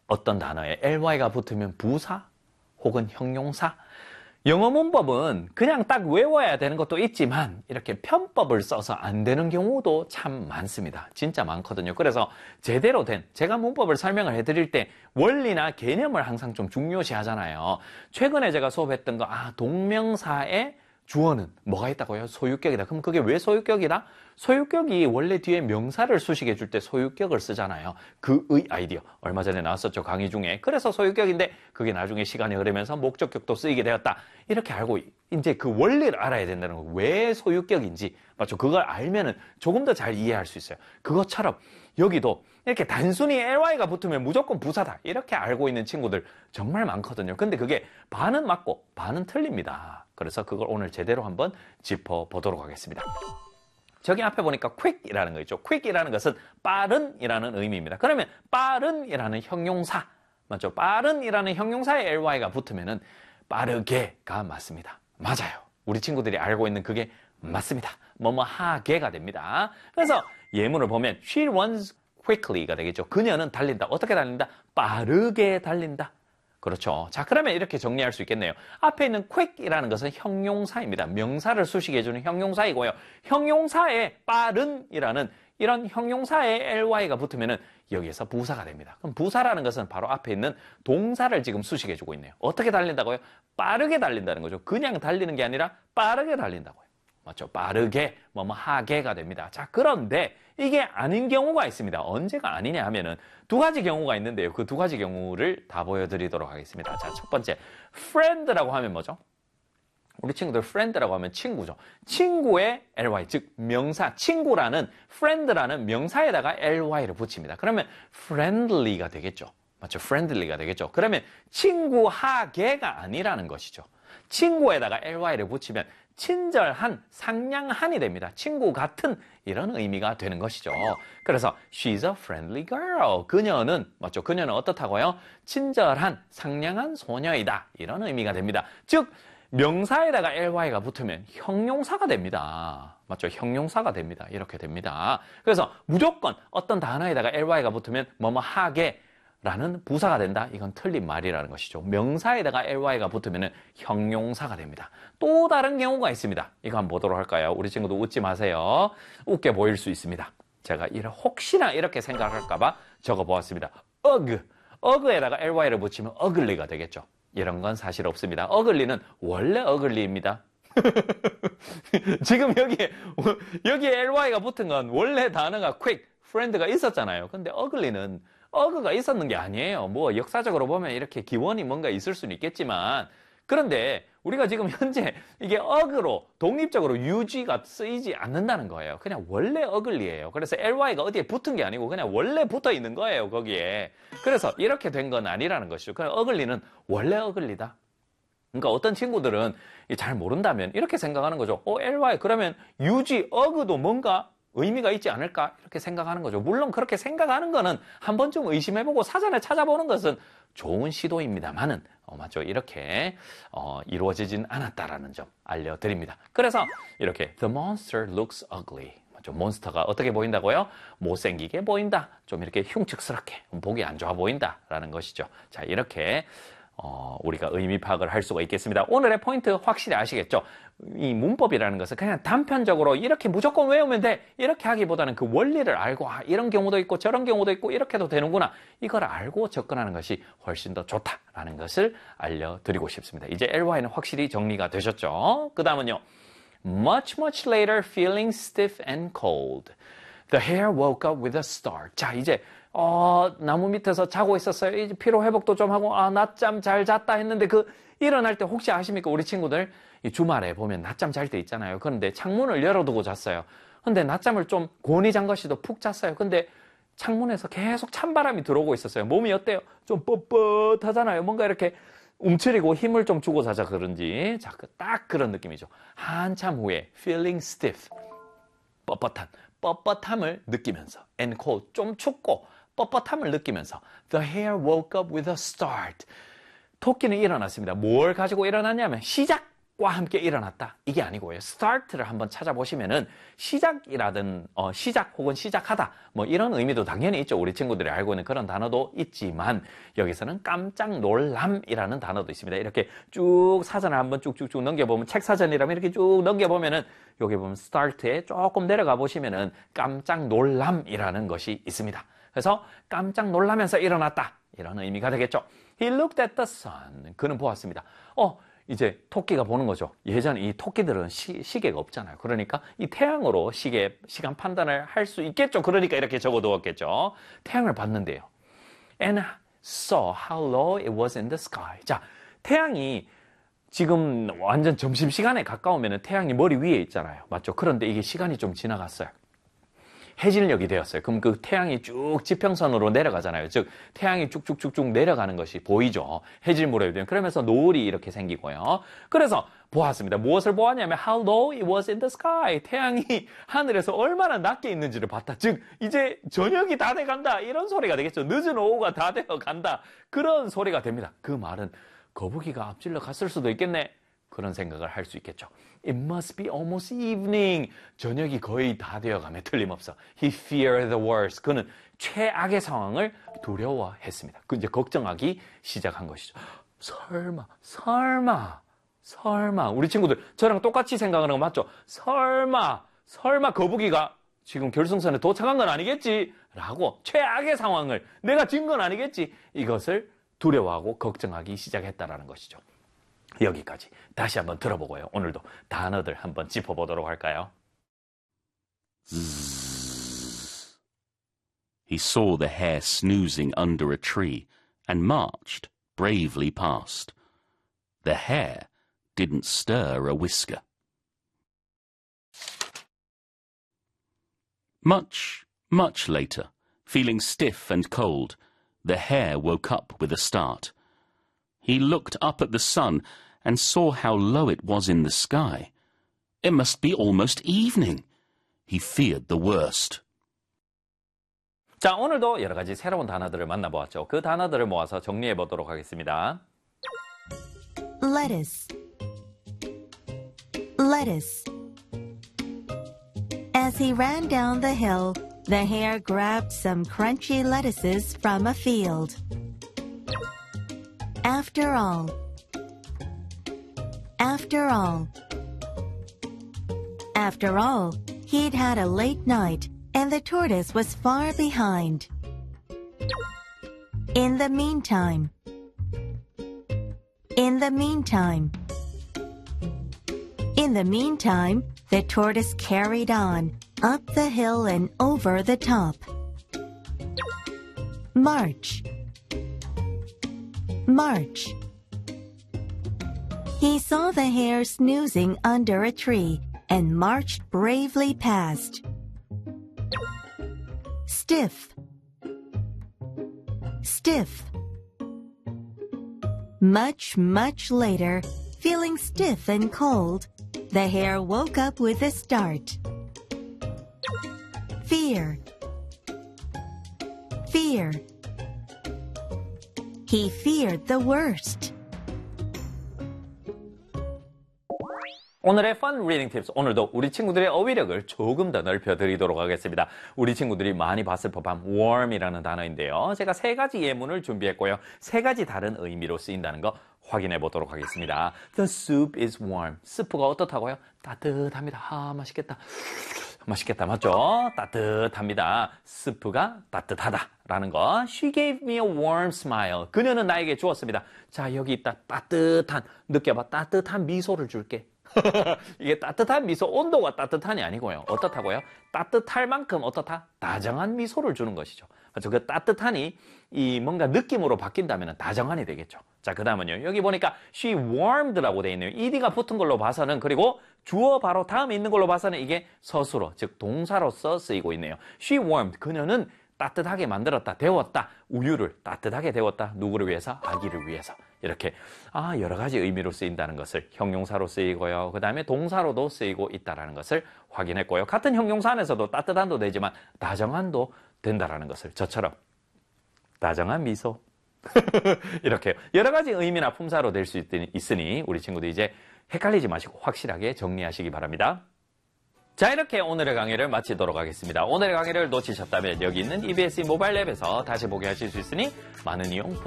어떤 단어에 ly가 붙으면 부사 혹은 형용사. 영어 문법은 그냥 딱 외워야 되는 것도 있지만 이렇게 편법을 써서 안 되는 경우도 참 많습니다. 진짜 많거든요. 그래서 제대로 된 제가 문법을 설명을 해드릴 때 원리나 개념을 항상 좀 중요시 하잖아요. 최근에 제가 수업했던 거 동명사의 주어는 뭐가 있다고요? 소유격이다. 그럼 그게 왜 소유격이다? 소유격이 원래 뒤에 명사를 수식해 줄 때 소유격을 쓰잖아요. 그의 아이디어. 얼마 전에 나왔었죠. 강의 중에. 그래서 소유격인데 그게 나중에 시간이 흐르면서 목적격도 쓰이게 되었다. 이렇게 알고 이제 그 원리를 알아야 된다는 거. 왜 소유격인지. 맞죠? 그걸 알면은 조금 더 잘 이해할 수 있어요. 그것처럼 여기도 이렇게 단순히 ly가 붙으면 무조건 부사다. 이렇게 알고 있는 친구들 정말 많거든요. 근데 그게 반은 맞고 반은 틀립니다. 그래서 그걸 오늘 제대로 한번 짚어보도록 하겠습니다. 저기 앞에 보니까 quick이라는 거 있죠. quick이라는 것은 빠른이라는 의미입니다. 그러면 빠른이라는 형용사, 맞죠? 빠른이라는 형용사에 ly가 붙으면은 빠르게가 맞습니다. 맞아요. 우리 친구들이 알고 있는 그게 맞습니다. 뭐뭐 하게가 됩니다. 그래서 예문을 보면 she runs quickly가 되겠죠. 그녀는 달린다. 어떻게 달린다? 빠르게 달린다. 그렇죠. 자, 그러면 이렇게 정리할 수 있겠네요. 앞에 있는 quick이라는 것은 형용사입니다. 명사를 수식해주는 형용사이고요. 형용사에 빠른이라는 이런 형용사에 ly가 붙으면은 여기에서 부사가 됩니다. 그럼 부사라는 것은 바로 앞에 있는 동사를 지금 수식해주고 있네요. 어떻게 달린다고요? 빠르게 달린다는 거죠. 그냥 달리는 게 아니라 빠르게 달린다고요. 맞죠? 빠르게 뭐뭐 하게가 됩니다. 자, 그런데 이게 아닌 경우가 있습니다. 언제가 아니냐 하면은 두 가지 경우가 있는데요. 그 두 가지 경우를 다 보여드리도록 하겠습니다. 자, 첫 번째, friend라고 하면 뭐죠? 우리 친구들 friend라고 하면 친구죠. 친구의 ly, 즉 명사, 친구라는 friend라는 명사에다가 ly를 붙입니다. 그러면 friendly가 되겠죠. 맞죠? friendly가 되겠죠. 그러면 친구하게가 아니라는 것이죠. 친구에다가 ly를 붙이면 친절한, 상냥한이 됩니다. 친구 같은 이런 의미가 되는 것이죠. 그래서 she's a friendly girl. 그녀는 맞죠? 그녀는 어떻다고요? 친절한, 상냥한 소녀이다. 이런 의미가 됩니다. 즉 명사에다가 ly가 붙으면 형용사가 됩니다. 맞죠? 형용사가 됩니다. 이렇게 됩니다. 그래서 무조건 어떤 단어에다가 ly가 붙으면 뭐뭐 하게 라는 부사가 된다. 이건 틀린 말이라는 것이죠. 명사에다가 ly가 붙으면 형용사가 됩니다. 또 다른 경우가 있습니다. 이거 한번 보도록 할까요? 우리 친구도 웃지 마세요. 웃게 보일 수 있습니다. 제가 혹시나 이렇게 생각할까봐 적어보았습니다. ug에다가 ly를 붙이면 ugly가 되겠죠. 이런 건 사실 없습니다. ugly는 원래 ugly입니다. 지금 여기에 ly가 붙은 건 원래 단어가 quick, friend가 있었잖아요. 근데 ugly는 어그가 있었는 게 아니에요. 뭐 역사적으로 보면 이렇게 기원이 뭔가 있을 수는 있겠지만 그런데 우리가 지금 현재 이게 어그로 독립적으로 유지가 쓰이지 않는다는 거예요. 그냥 원래 어글리예요. 그래서 ly가 어디에 붙은 게 아니고 그냥 원래 붙어 있는 거예요. 거기에. 그래서 이렇게 된 건 아니라는 것이죠. 그냥 어글리는 원래 어글리다. 그러니까 어떤 친구들은 잘 모른다면 이렇게 생각하는 거죠. ly 그러면 유지 어그도 뭔가 의미가 있지 않을까 이렇게 생각하는 거죠. 물론 그렇게 생각하는 거는 한 번쯤 의심해보고 사전에 찾아보는 것은 좋은 시도입니다만은 맞죠? 이렇게 이루어지진 않았다라는 점 알려드립니다. 그래서 이렇게 The monster looks ugly. 맞죠? 몬스터가 어떻게 보인다고요? 못생기게 보인다. 좀 이렇게 흉측스럽게 보기 안 좋아 보인다라는 것이죠. 자, 이렇게 우리가 의미 파악을 할 수가 있겠습니다. 오늘의 포인트 확실히 아시겠죠? 이 문법이라는 것은 그냥 단편적으로 이렇게 무조건 외우면 돼. 이렇게 하기보다는 그 원리를 알고 이런 경우도 있고 저런 경우도 있고 이렇게도 되는구나. 이걸 알고 접근하는 것이 훨씬 더 좋다라는 것을 알려드리고 싶습니다. 이제 ly는 확실히 정리가 되셨죠? 그 다음은요. Much later feeling stiff and cold. The hair woke up with a start. 자, 이제 나무 밑에서 자고 있었어요. 이제 피로 회복도 좀 하고 낮잠 잘 잤다 했는데 일어날 때 혹시 아십니까? 우리 친구들 이 주말에 보면 낮잠 잘 때 있잖아요. 그런데 창문을 열어두고 잤어요. 근데 낮잠을 좀 곤히 잔 것이도 푹 잤어요. 근데 창문에서 계속 찬바람이 들어오고 있었어요. 몸이 어때요? 좀 뻣뻣하잖아요. 뭔가 이렇게 움츠리고 힘을 좀 주고 자자 그런지 자, 딱 그런 느낌이죠. 한참 후에 feeling stiff 뻣뻣함을 느끼면서 and cold 좀 춥고 뻣뻣함을 느끼면서 the hare woke up with a start. 토끼는 일어났습니다. 뭘 가지고 일어났냐면 시작! 과 함께 일어났다. 이게 아니고요. start를 한번 찾아보시면은 시작이라든 시작 혹은 시작하다 뭐 이런 의미도 당연히 있죠. 우리 친구들이 알고 있는 그런 단어도 있지만 여기서는 깜짝 놀람이라는 단어도 있습니다. 이렇게 쭉 사전을 한번 쭉쭉쭉 넘겨보면 책 사전이라면 이렇게 쭉 넘겨보면은 여기 보면 start에 조금 내려가 보시면은 깜짝 놀람이라는 것이 있습니다. 그래서 깜짝 놀라면서 일어났다. 이런 의미가 되겠죠. He looked at the sun. 그는 보았습니다. 이제 토끼가 보는 거죠. 예전에 이 토끼들은 시계가 없잖아요. 그러니까 이 태양으로 시간 판단을 할 수 있겠죠. 그러니까 이렇게 적어두었겠죠. 태양을 봤는데요. And saw how low it was in the sky. 자, 태양이 지금 완전 점심시간에 가까우면 태양이 머리 위에 있잖아요. 맞죠? 그런데 이게 시간이 좀 지나갔어요. 해질녘이 되었어요. 그럼 그 태양이 쭉 지평선으로 내려가잖아요. 즉 태양이 쭉쭉쭉쭉 내려가는 것이 보이죠. 해질무렵이 되면. 그러면서 노을이 이렇게 생기고요. 그래서 보았습니다. 무엇을 보았냐면 how low it was in the sky. 태양이 하늘에서 얼마나 낮게 있는지를 봤다. 즉 이제 저녁이 다 돼간다. 이런 소리가 되겠죠. 늦은 오후가 다 되어간다. 그런 소리가 됩니다. 그 말은 거북이가 앞질러 갔을 수도 있겠네. 그런 생각을 할 수 있겠죠. It must be almost evening. 저녁이 거의 다 되어가며 틀림없어. He feared the worst. 그는 최악의 상황을 두려워했습니다. 이제 걱정하기 시작한 것이죠. 설마. 우리 친구들 저랑 똑같이 생각하는 거 맞죠? 설마 거북이가 지금 결승선에 도착한 건 아니겠지? 라고 최악의 상황을 내가 진 건 아니겠지? 이것을 두려워하고 걱정하기 시작했다라는 것이죠. 여기까지 다시 한번 들어보고요. 오늘도 단어들 한번 짚어보도록 할까요? He saw the hare snoozing under a tree and marched bravely past. The hare didn't stir a whisker. Much later, feeling stiff and cold, the hare woke up with a start. He looked up at the sun and saw how low it was in the sky. It must be almost evening. He feared the worst. 자, 오늘도 여러 가지 새로운 단어들을 만나보았죠. 그 단어들을 모아서 정리해 보도록 하겠습니다. Lettuce. As he ran down the hill, the hare grabbed some crunchy lettuces from a field. After all, he'd had a late night, and the tortoise was far behind. In the meantime, the tortoise carried on, up the hill and over the top. March. He saw the hare snoozing under a tree and marched bravely past. Stiff. Much later, feeling stiff and cold, the hare woke up with a start. Fear. He feared the worst. 오늘의 Fun Reading Tips. 오늘도 우리 친구들의 어휘력을 조금 더 넓혀드리도록 하겠습니다. 우리 친구들이 많이 봤을 법한 warm이라는 단어인데요. 제가 3가지 예문을 준비했고요. 3가지 다른 의미로 쓰인다는 거 확인해 보도록 하겠습니다. The soup is warm. 스프가 어떻다고요? 따뜻합니다. 맛있겠다. 맞죠? 따뜻합니다. 스프가 따뜻하다라는 거. She gave me a warm smile. 그녀는 나에게 주었습니다. 자, 여기 있다. 따뜻한. 느껴봐. 따뜻한 미소를 줄게. 이게 따뜻한 미소, 온도가 따뜻한이 아니고요. 어떻다고요? 따뜻할 만큼 어떻다? 다정한 미소를 주는 것이죠. 그렇죠? 그 따뜻한이 이 뭔가 느낌으로 바뀐다면 다정한이 되겠죠. 자, 그 다음은요. 여기 보니까 she warmed라고 되어 있네요. ed가 붙은 걸로 봐서는, 그리고 주어 바로 다음에 있는 걸로 봐서는 이게 서술어, 즉 동사로서 쓰이고 있네요. She warmed. 그녀는 따뜻하게 만들었다, 데웠다. 우유를 따뜻하게 데웠다. 누구를 위해서? 아기를 위해서. 이렇게 여러 가지 의미로 쓰인다는 것을 형용사로 쓰이고요. 그 다음에 동사로도 쓰이고 있다는 것을 확인했고요. 같은 형용사 안에서도 따뜻한도 되지만 다정한도 된다는 것을 저처럼 다정한 미소, 이렇게 여러 가지 의미나 품사로 될 수 있으니 우리 친구들 이제 헷갈리지 마시고 확실하게 정리하시기 바랍니다. 자, 이렇게 오늘의 강의를 마치도록 하겠습니다. 오늘의 강의를 놓치셨다면 여기 있는 EBS 모바일 앱에서 다시 보게 하실 수 있으니 많은 이용